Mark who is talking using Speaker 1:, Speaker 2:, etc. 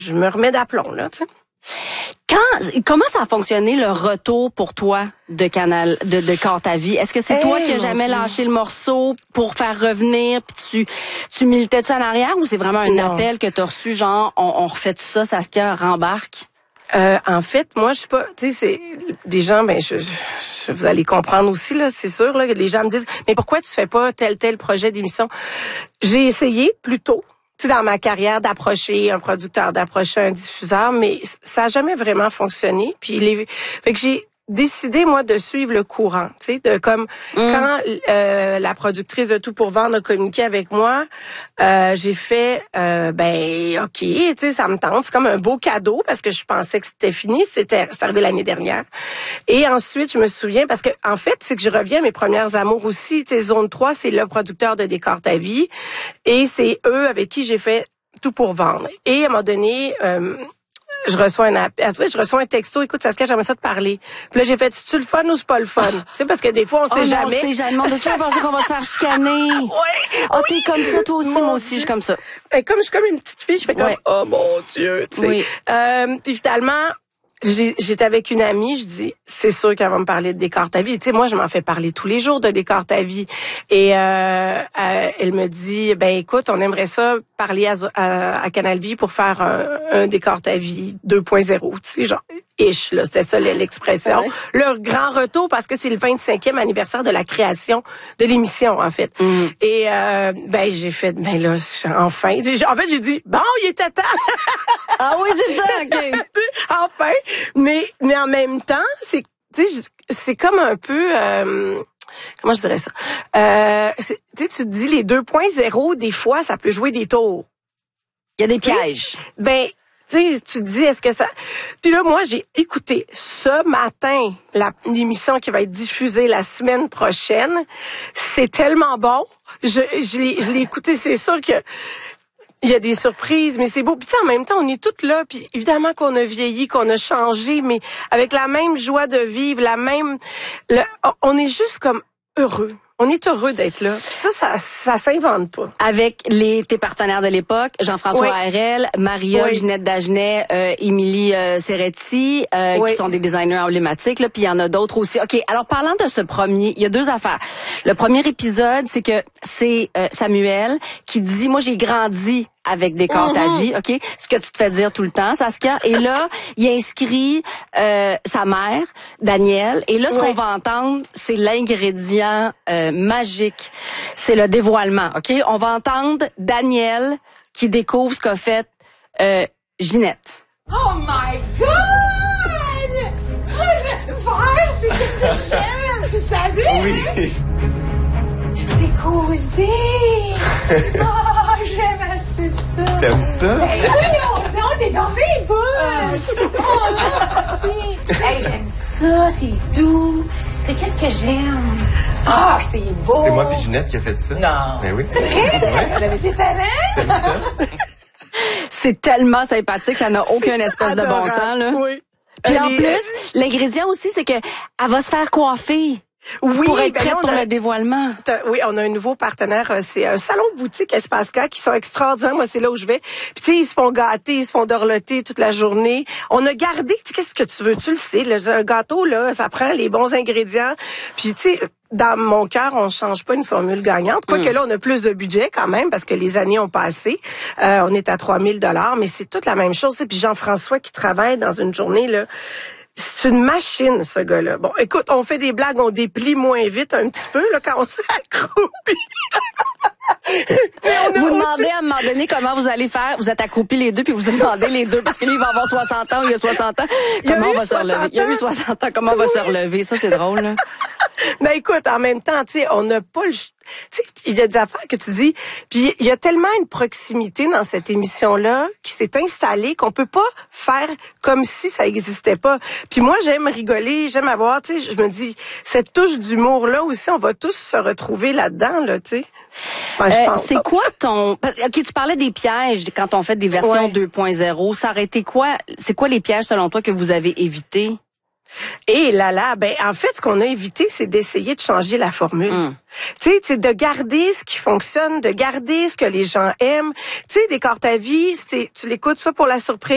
Speaker 1: je me remets d'aplomb, là, tu sais.
Speaker 2: Comment ça a fonctionné le retour pour toi de Corps ta vie? Est-ce que c'est toi qui as jamais lâché le morceau pour faire revenir puis tu militais-tu en arrière ou c'est vraiment un appel que t'as reçu genre on refait tout ça, Saskia rembarque?
Speaker 1: En fait, moi, je suis pas, tu sais, c'est des gens, vous allez comprendre aussi là, c'est sûr là, que les gens me disent, mais pourquoi tu fais pas tel projet d'émission? J'ai essayé plus tôt, tu sais, dans ma carrière d'approcher un producteur, d'approcher un diffuseur, mais ça a jamais vraiment fonctionné. Puis fait que j'ai décidé moi de suivre le courant, tu sais, de comme quand la productrice de Tout pour vendre a communiqué avec moi, j'ai fait OK, tu sais, ça me tente, c'est comme un beau cadeau parce que je pensais que c'était fini, c'est arrivé l'année dernière. Et ensuite, je me souviens parce que en fait, c'est que je reviens à mes premières amours aussi, tu sais, Zone 3, c'est le producteur de Décor ta vie et c'est eux avec qui j'ai fait Tout pour vendre. Et à un moment donné, je reçois un texto, écoute Saskia, j'aimerais ça te parler. Puis là j'ai fait, c'est-tu le fun ou c'est pas le fun? Tu sais, parce que des fois on sait jamais.
Speaker 2: On sait jamais. On a pensé qu'on va se faire chicaner.
Speaker 1: Oui.
Speaker 2: T'es comme ça toi aussi, moi aussi je suis comme ça.
Speaker 1: Et comme je suis comme une petite fille, je fais comme oh mon Dieu, tu sais.
Speaker 2: Oui.
Speaker 1: Puis finalement j'étais avec une amie, je dis c'est sûr qu'elle va me parler de Décor ta vie. Tu sais, moi je m'en fais parler tous les jours de Décor ta vie. Et elle me dit ben écoute, on aimerait ça parler à Canal Vie pour faire un Décor ta vie 2.0, tu sais, genre ish là, c'était ça l'expression.
Speaker 2: Ouais.
Speaker 1: Le grand retour parce que c'est le 25e anniversaire de la création de l'émission en fait. Et j'ai fait là enfin, en fait j'ai dit bon, il était temps.
Speaker 2: Ah oui, c'est ça, OK.
Speaker 1: Enfin, mais en même temps, c'est comme un peu comment je dirais ça? Tu te dis les 2.0 des fois ça peut jouer des tours.
Speaker 2: Il y a des pièges.
Speaker 1: Tu te dis, est-ce que ça... Puis là, moi, j'ai écouté ce matin l'émission qui va être diffusée la semaine prochaine. C'est tellement bon. Je l'ai écouté, c'est sûr que il y a des surprises, mais c'est beau. Puis en même temps, on est toutes là. Puis évidemment qu'on a vieilli, qu'on a changé, mais avec la même joie de vivre, on est juste comme heureux. On est heureux d'être là. Puis ça s'invente pas.
Speaker 2: Avec tes partenaires de l'époque, Jean-François Harel, Maria, Ginette Dagenet, Émilie Serretti, qui sont des designers emblématiques. Là, puis il y en a d'autres aussi. OK, alors parlant de ce premier, il y a deux affaires. Le premier épisode, c'est que c'est Samuel qui dit, moi j'ai grandi avec Décor ta vie, OK? Ce que tu te fais dire tout le temps, Saskia. Et là, il inscrit sa mère, Danielle. Et là, ce qu'on va entendre, c'est l'ingrédient magique. C'est le dévoilement, OK? On va entendre Danielle qui découvre ce qu'a fait Ginette.
Speaker 3: Oh my God! Le vert, c'est ce que j'aime, tu savais?
Speaker 4: Oui.
Speaker 3: C'est causé. Oh, j'aime assez ça.
Speaker 4: T'aimes ça?
Speaker 3: Hey, non, t'es dans mes good. Oh, merci. Hey, j'aime ça, c'est doux. C'est qu'est-ce que j'aime? Ah, c'est beau.
Speaker 4: C'est moi puis Ginette qui a fait ça.
Speaker 3: Non.
Speaker 4: Ben oui.
Speaker 3: Vous avez des talents?
Speaker 4: T'aimes ça?
Speaker 2: C'est tellement sympathique, ça n'a aucun espèce de bon sens, là.
Speaker 1: Oui.
Speaker 2: Puis en plus, l'ingrédient aussi, c'est que elle va se faire coiffer.
Speaker 1: Oui,
Speaker 2: pour être prête pour le dévoilement.
Speaker 1: Oui, on a un nouveau partenaire, c'est un salon boutique Espace-K qui sont extraordinaires. Moi, c'est là où je vais. Puis tu sais, ils se font gâter, ils se font dorloter toute la journée. On a gardé, tu sais, qu'est-ce que tu veux, tu le sais, là, un gâteau là, ça prend les bons ingrédients. Puis tu sais, dans mon cœur, on change pas une formule gagnante. Quoique là, on a plus de budget quand même parce que les années ont passé. On est à 3000 $, mais c'est toute la même chose. Puis Jean-François qui travaille dans une journée là. C'est une machine, ce gars-là. Bon, écoute, on fait des blagues, on déplie moins vite un petit peu, là, quand on s'accroupit.
Speaker 2: Vous demandez à un moment donné comment vous allez faire. Vous êtes accroupis les deux, puis vous demandez les deux, parce que lui, il va avoir 60 ans, il a 60 ans. Comment on va se relever? Il a eu 60 ans, comment on va se relever? Ça, c'est drôle, là.
Speaker 1: Mais écoute, en même temps, tu sais, on n'a pas le... Tu sais, il y a des affaires que tu dis, puis il y a tellement une proximité dans cette émission-là qui s'est installée qu'on peut pas faire comme si ça existait pas. Puis moi, j'aime rigoler, j'aime avoir, tu sais, je me dis, cette touche d'humour-là aussi, on va tous se retrouver là-dedans, là, tu sais.
Speaker 2: C'est quoi ton... OK, tu parlais des pièges quand on fait des versions 2.0. Ça aurait été quoi? C'est quoi les pièges, selon toi, que vous avez évités?
Speaker 1: Et en fait, ce qu'on a évité, c'est d'essayer de changer la formule. Tu sais, de garder ce qui fonctionne, de garder ce que les gens aiment. Tu sais, Décor ta vie, tu l'écoutes soit pour la surprise,